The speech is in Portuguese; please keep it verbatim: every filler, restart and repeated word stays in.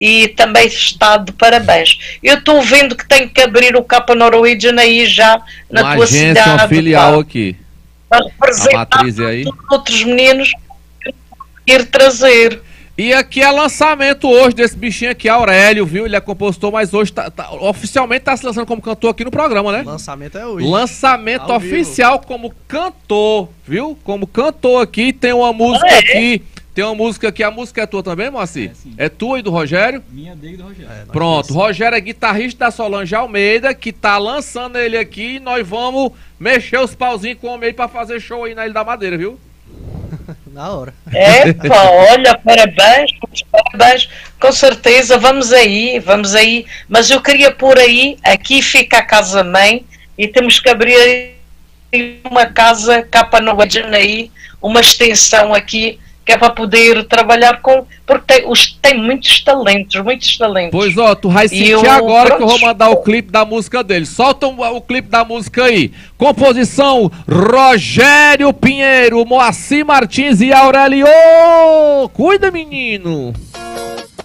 e também está de parabéns. Eu estou vendo que tenho que abrir o Capa Norwegian aí já na uma tua agência, cidade. uma filial pá, aqui. para representar A matriz é aí. outros meninos que ir trazer. E aqui é lançamento hoje desse bichinho aqui, Aurélio, viu? Ele é compositor, mas hoje tá, tá- oficialmente tá se lançando como cantor aqui no programa, né? Lançamento é hoje. Lançamento Ao oficial como cantor, viu? Como cantor aqui, tem uma música Ah, é? aqui, tem uma música aqui, a música é tua também, Moacir? É, sim. É tua e do Rogério? Minha dele do Rogério. É, nós Pronto, dois. Rogério é guitarrista da Solange Almeida, que tá lançando ele aqui, e nós vamos mexer os pauzinhos com o homem aí pra fazer show aí na Ilha da Madeira, viu? Na hora. É, pá, olha, parabéns, muitos parabéns, com certeza, vamos aí, vamos aí, mas eu queria pôr aí, aqui fica a casa-mãe, e temos que abrir aí uma casa Capa Norwegian aí, uma extensão aqui, que é para poder trabalhar com, porque tem, os, tem muitos talentos, muitos talentos. Pois ó, tu vai sentir eu- agora que eu vou pronto. mandar o clipe da música dele. Solta o, o clipe da música aí. Composição Rogério Pinheiro, Moacir Martins e Aurélio. Cuida, menino.